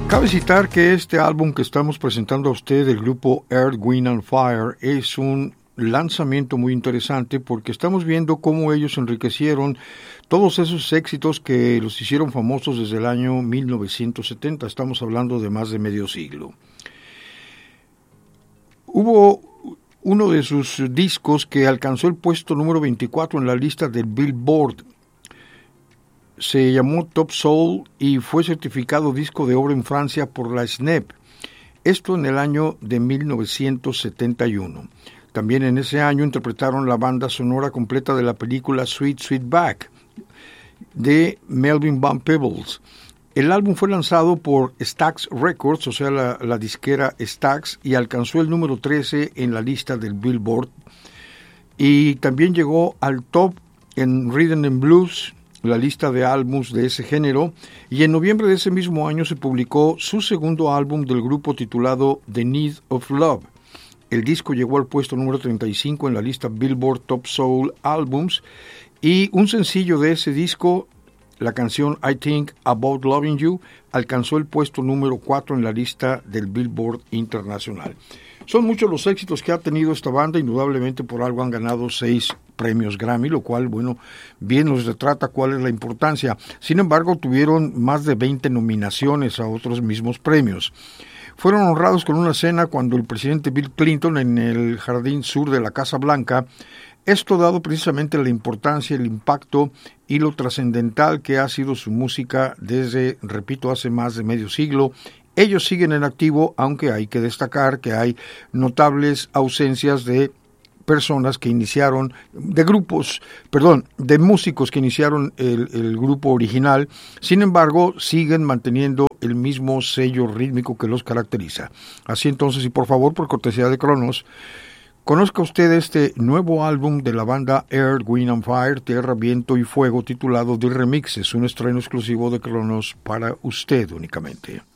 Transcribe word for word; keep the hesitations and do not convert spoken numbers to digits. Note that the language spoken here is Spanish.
Cabe citar que este álbum que estamos presentando a usted del grupo Earth, Wind and Fire es un lanzamiento muy interesante porque estamos viendo cómo ellos enriquecieron todos esos éxitos que los hicieron famosos desde el año mil novecientos setenta. Estamos hablando de más de medio siglo. Hubo uno de sus discos que alcanzó el puesto número veinticuatro en la lista del Billboard. Se llamó Top Soul y fue certificado disco de oro en Francia por la S N E P. Esto en el año de mil novecientos setenta y uno. También en ese año interpretaron la banda sonora completa de la película Sweet Sweetback de Melvin Van Peebles. El álbum fue lanzado por Stax Records, o sea, la, la disquera Stax, y alcanzó el número trece en la lista del Billboard. Y también llegó al top en Rhythm and Blues, la lista de álbumes de ese género, y en noviembre de ese mismo año se publicó su segundo álbum del grupo titulado The Need of Love. El disco llegó al puesto número treinta y cinco en la lista Billboard Top Soul Albums, y un sencillo de ese disco, la canción I Think About Loving You, alcanzó el puesto número cuatro en la lista del Billboard Internacional. Son muchos los éxitos que ha tenido esta banda, indudablemente por algo han ganado seis premios Grammy, lo cual, bueno, bien nos retrata cuál es la importancia. Sin embargo, tuvieron más de veinte nominaciones a otros mismos premios. Fueron honrados con una cena cuando el presidente Bill Clinton en el jardín sur de la Casa Blanca, esto dado precisamente la importancia, el impacto y lo trascendental que ha sido su música desde, repito, hace más de medio siglo. Ellos siguen en activo, aunque hay que destacar que hay notables ausencias de personas que iniciaron, de grupos, perdón, de músicos que iniciaron el, el grupo original. Sin embargo, siguen manteniendo el mismo sello rítmico que los caracteriza. Así entonces, y por favor, por cortesía de Cronos, conozca usted este nuevo álbum de la banda Earth, Wind and Fire, Tierra, Viento y Fuego, titulado The Remixes, un estreno exclusivo de Cronos para usted únicamente.